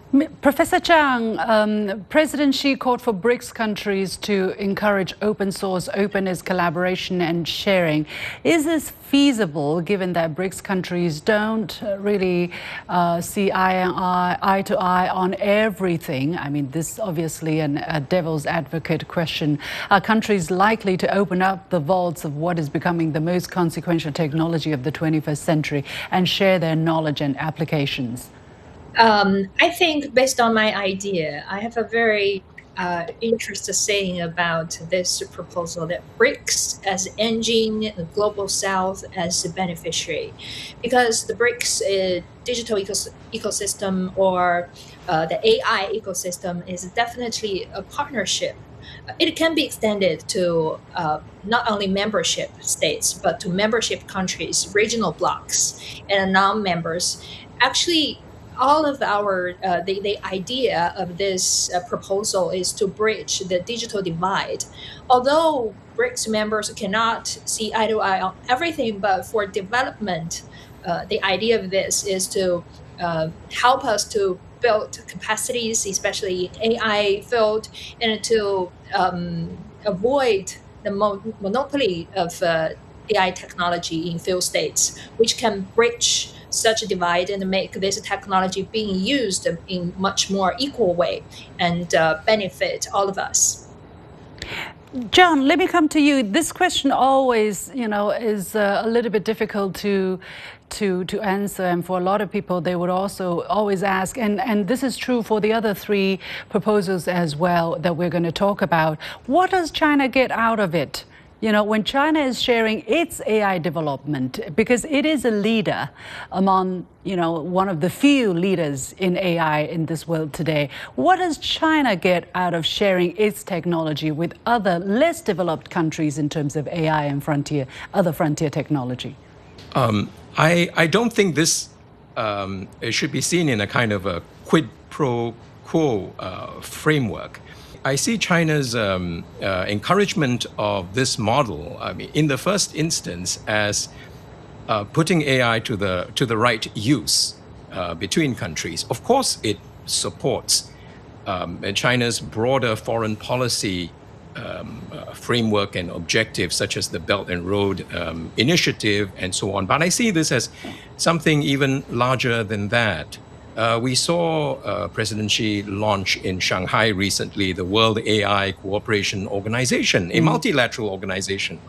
Professor Chang, President Xi called for BRICS countries to encourage open source, openness, collaboration, and sharing. Is this feasible given that BRICS countries don't really see eye to eye on everything? I mean, this is obviously a devil's advocate question. Are countries likely to open up the vaults of what is becoming the most consequential technology of the 21st century and share their knowledge and applications? I think based on my idea, I have a very interesting saying about this proposal that BRICS as engine, the global south as the beneficiary, because the BRICS digital ecosystem or the AI ecosystem is definitely a partnership. It can be extended to not only membership states, but to membership countries, regional blocs, and non-members. Actually, all of the idea of this proposal is to bridge the digital divide. Although BRICS members cannot see eye to eye on everything, but for development, the idea of this is to help us to build capacities, especially in AI field, and to avoid the monopoly of AI technology in few states, which can bridge such a divide and make this technology being used in much more equal way and benefit all of us. John, let me come to you. This question always, is a little bit difficult to answer, and for a lot of people, they would also always ask, and this is true for the other three proposals as well that we're going to talk about. What does China get out of it? When China is sharing its AI development, because it is a leader among, one of the few leaders in AI in this world today, what does China get out of sharing its technology with other less developed countries in terms of AI and other frontier technology? I don't think this it should be seen in a kind of a quid pro quo framework. I see China's encouragement of this model, in the first instance, as putting AI to the right use between countries. Of course, it supports China's broader foreign policy framework and objectives, such as the Belt and Road Initiative and so on. But I see this as something even larger than that. We saw President Xi launch in Shanghai recently the World AI Cooperation Organization, a multilateral organization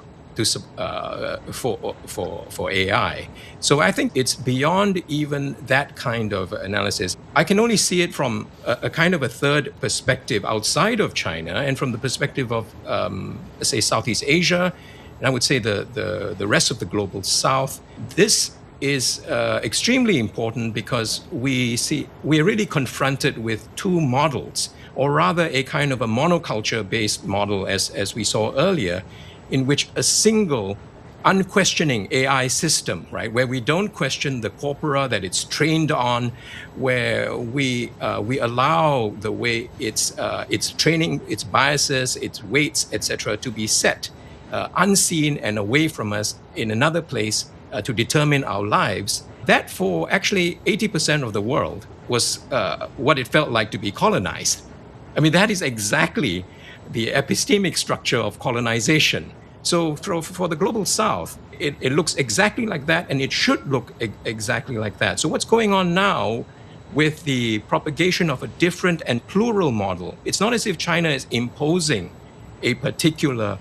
for AI. So I think it's beyond even that kind of analysis. I can only see it from a kind of a third perspective outside of China and from the perspective of, say, Southeast Asia, and I would say the rest of the global South. This is extremely important because we're really confronted with two models, or rather a kind of a monoculture-based model, as we saw earlier, in which a single unquestioning AI system, right, where we don't question the corpora that it's trained on, where we allow the way its training, its biases, its weights, etc., to be set unseen and away from us in another place to determine our lives. That for actually 80% of the world was what it felt like to be colonized. I mean, that is exactly the epistemic structure of colonization. So for the global South, it looks exactly like that, and it should look exactly like that. So what's going on now with the propagation of a different and plural model, it's not as if China is imposing a particular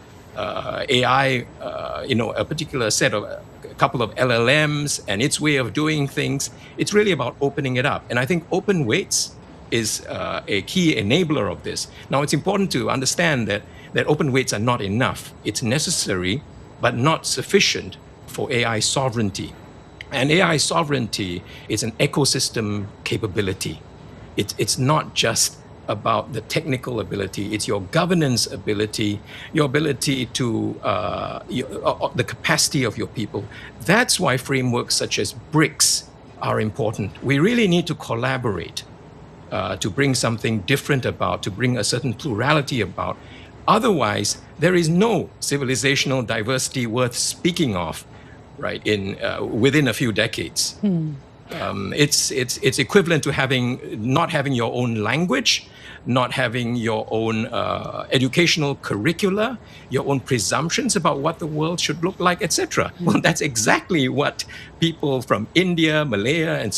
AI, a particular set of a couple of LLMs and its way of doing things. It's really about opening it up. And I think open weights is a key enabler of this. Now, it's important to understand that open weights are not enough. It's necessary, but not sufficient for AI sovereignty. And AI sovereignty is an ecosystem capability. It's not just about the technical ability. It's your governance ability, your ability to, the capacity of your people. That's why frameworks such as BRICS are important. We really need to collaborate to bring something different about, to bring a certain plurality about. Otherwise, there is no civilizational diversity worth speaking of, right, within a few decades. It's equivalent to not having your own language, not having your own educational curricula, your own presumptions about what the world should look like, etc. Well, that's exactly what people from India, Malaya, and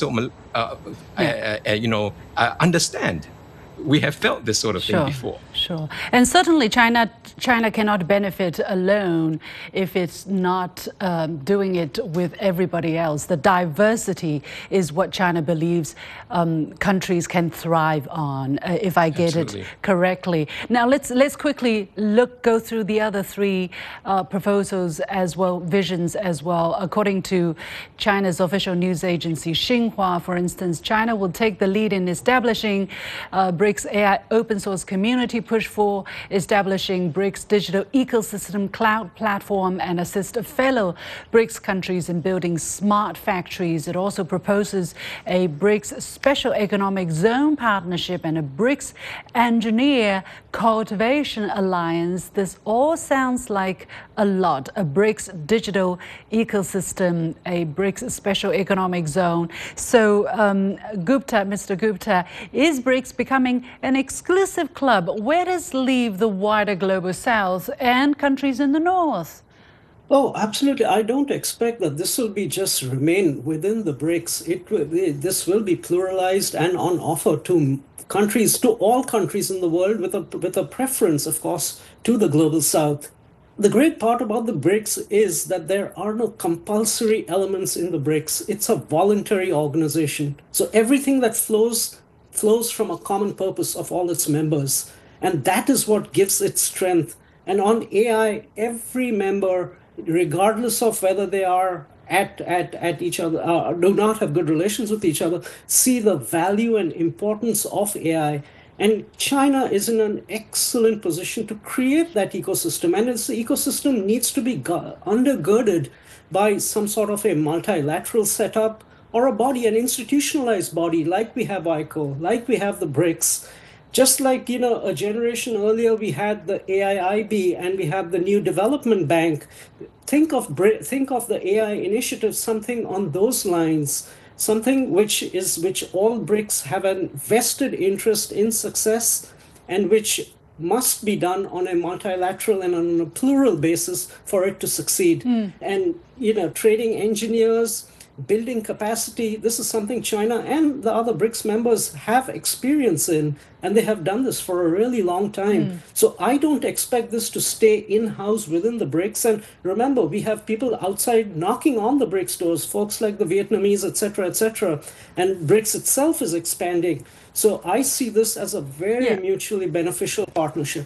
understand. We have felt this sort of thing before. Sure. And certainly China cannot benefit alone if it's not doing it with everybody else. The diversity is what China believes countries can thrive on, if I get Absolutely. it correctly. Now let's quickly go through the other three proposals as well, visions as well. According to China's official news agency Xinhua, for instance, China will take the lead in establishing BRICS AI open source community, push for establishing BRICS digital ecosystem cloud platform, and assist fellow BRICS countries in building smart factories. It also proposes a BRICS special economic zone partnership and a BRICS engineer cultivation alliance. This all sounds like a lot. A BRICS digital ecosystem, a BRICS special economic zone. So, Mr. Gupta, is BRICS becoming an exclusive club? Where does leave the wider global south and countries in the north? Oh, absolutely. I don't expect that this will be just remain within the BRICS. This will be pluralized and on offer to countries, to all countries in the world, with a preference, of course, to the global south. The great part about the BRICS is that there are no compulsory elements in the BRICS. It's a voluntary organization. So everything that flows from a common purpose of all its members. And that is what gives it strength. And on AI, every member, regardless of whether they are at each other, do not have good relations with each other, see the value and importance of AI. And China is in an excellent position to create that ecosystem. And this ecosystem needs to be undergirded by some sort of a multilateral setup or a body, an institutionalized body, like we have ICO, like we have the BRICS. Just like, a generation earlier, we had the AIIB and we have the New Development Bank. Think of the AI initiative, something on those lines, something which all BRICS have a vested interest in success and which must be done on a multilateral and on a plural basis for it to succeed. And, trading engineers, building capacity, this is something China and the other BRICS members have experience in, and they have done this for a really long time. So I don't expect this to stay in-house within the BRICS. And remember, we have people outside knocking on the BRICS doors, folks like the Vietnamese, et cetera, and BRICS itself is expanding. So I see this as a very mutually beneficial partnership.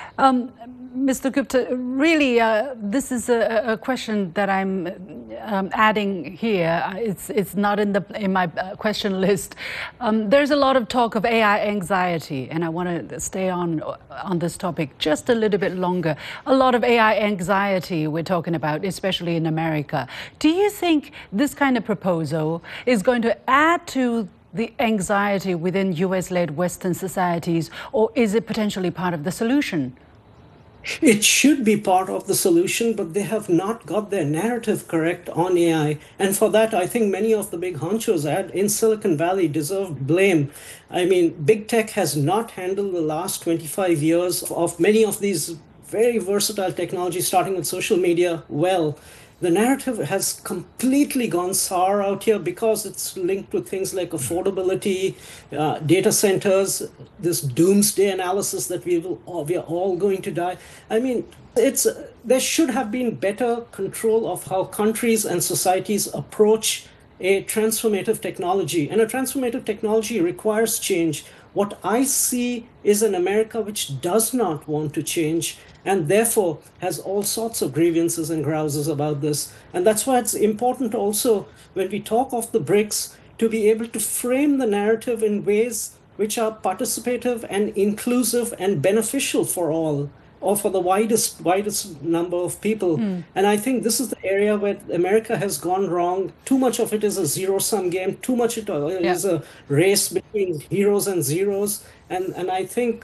Mr. Gupta, really, this is a question that I'm adding here. It's not in my question list. There's a lot of talk of AI anxiety, and I want to stay on this topic just a little bit longer. A lot of AI anxiety we're talking about, especially in America. Do you think this kind of proposal is going to add to the anxiety within US-led Western societies, or is it potentially part of the solution? It should be part of the solution, but they have not got their narrative correct on AI. And for that, I think many of the big honchos in Silicon Valley deserve blame. I mean, big tech has not handled the last 25 years of many of these very versatile technologies, starting with social media, well. The narrative has completely gone sour out here because it's linked with things like affordability, data centers, this doomsday analysis that we are all going to die. I mean, there should have been better control of how countries and societies approach a transformative technology. And a transformative technology requires change. What I see is an America which does not want to change, and therefore has all sorts of grievances and grouses about this. And that's why it's important also, when we talk of the BRICS, to be able to frame the narrative in ways which are participative and inclusive and beneficial for all, or for the widest number of people. And I think this is the area where America has gone wrong. Too much of it is a zero-sum game. Too much it is a race between heroes and zeros. And I think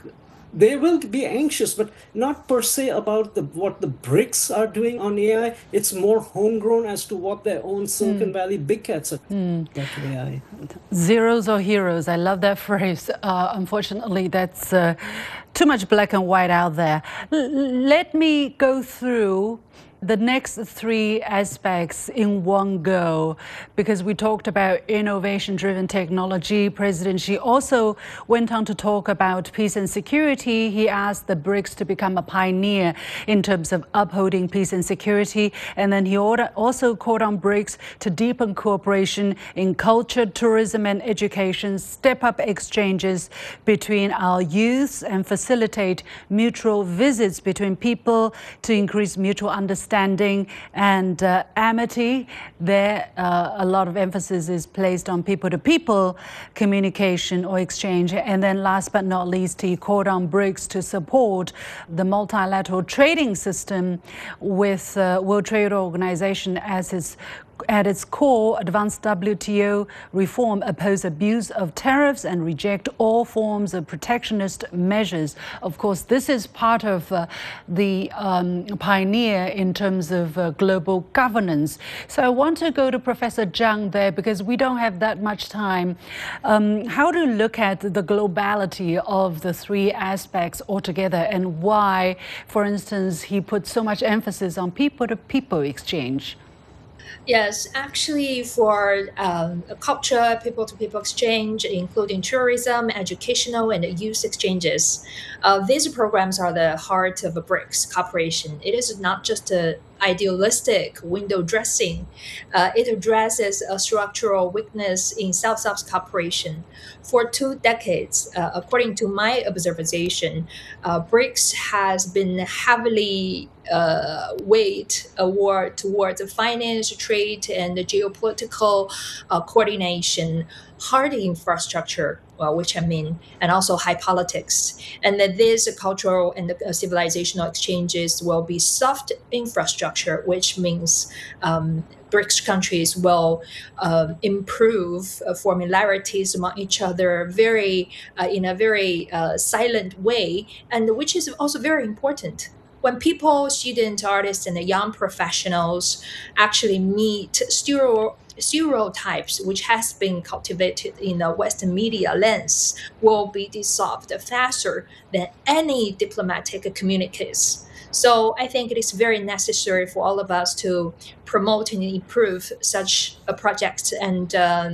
they will be anxious, but not per se about what the BRICS are doing on AI. It's more homegrown as to what their own Silicon Valley big cats are doing with AI. Zeros or heroes. I love that phrase. Unfortunately, that's too much black and white out there. Let me go through the next three aspects in one go, because we talked about innovation-driven technology. President Xi also went on to talk about peace and security. He asked the BRICS to become a pioneer in terms of upholding peace and security. And then he also called on BRICS to deepen cooperation in culture, tourism, and education, step up exchanges between our youths, and facilitate mutual visits between people to increase mutual understanding and amity. There, a lot of emphasis is placed on people-to-people communication or exchange. And then last but not least, he called on BRICS to support the multilateral trading system with World Trade Organization at its core. Advanced WTO reform, oppose abuse of tariffs, and reject all forms of protectionist measures. Of course, this is part of the pioneer in terms of global governance. So I want to go to Professor Zhang there, because we don't have that much time. How to look at the globality of the three aspects altogether, and why, for instance, he put so much emphasis on people-to-people exchange? Yes, actually, for culture, people-to-people exchange, including tourism, educational, and youth exchanges, these programs are the heart of a BRICS cooperation. It is not just a idealistic window dressing. It addresses a structural weakness in South-South cooperation. For 2 decades, according to my observation, BRICS has been heavily weighed towards finance, trade, and geopolitical coordination, hard infrastructure, which I mean, and also high politics. And that these cultural and civilizational exchanges will be soft infrastructure, which means BRICS countries will improve formularities among each other in a very silent way, and which is also very important. When people, students, artists, and the young professionals actually meet stereotypes which has been cultivated in the Western media lens will be dissolved faster than any diplomatic communiques. So I think it is very necessary for all of us to promote and improve such projects and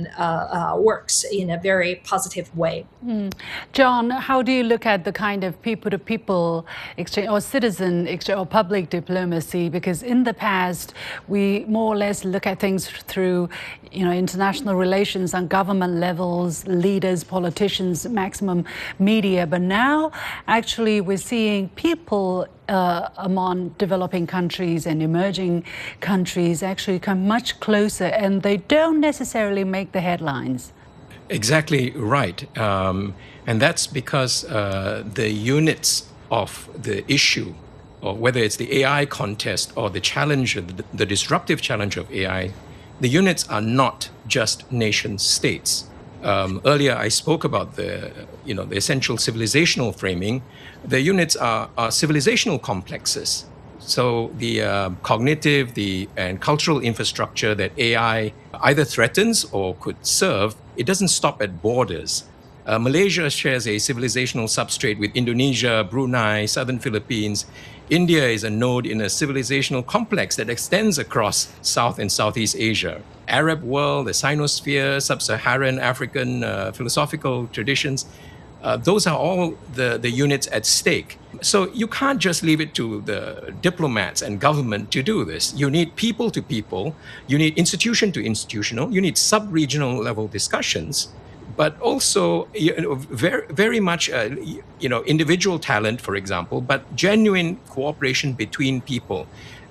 works in a very positive way. John, how do you look at the kind of people-to-people exchange or citizen exchange or public diplomacy? Because in the past, we more or less look at things through, international relations on government levels, leaders, politicians, maximum media. But now, actually, we're seeing people among developing countries and emerging countries actually come much closer, and they don't necessarily make the headlines. Exactly right. And that's because the units of the issue, or whether it's the AI contest or the challenge, the disruptive challenge of AI, the units are not just nation states. Earlier, I spoke about the essential civilizational framing. The units are civilizational complexes. So the cognitive, and cultural infrastructure that AI either threatens or could serve, it doesn't stop at borders. Malaysia shares a civilizational substrate with Indonesia, Brunei, Southern Philippines. India is a node in a civilizational complex that extends across South and Southeast Asia. Arab world, the Sinosphere, Sub-Saharan African philosophical traditions, those are all the units at stake. So you can't just leave it to the diplomats and government to do this. You need people to people, you need institution to institutional, you need sub-regional level discussions, but also very, very much individual talent, for example, but genuine cooperation between people.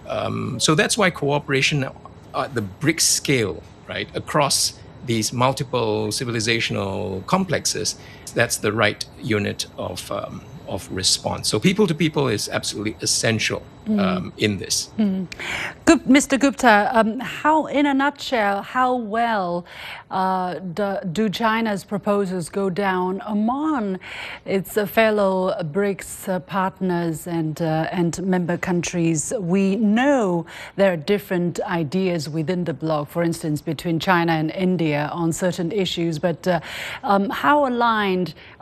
So that's why cooperation at the BRICS scale, right, across these multiple civilizational complexes, that's the right unit of of response. So people to people is absolutely essential in this. Mr. Gupta, how, in a nutshell, how well do China's proposals go down among its fellow BRICS partners and member countries? We know there are different ideas within the bloc, for instance, between China and India on certain issues, but how aligned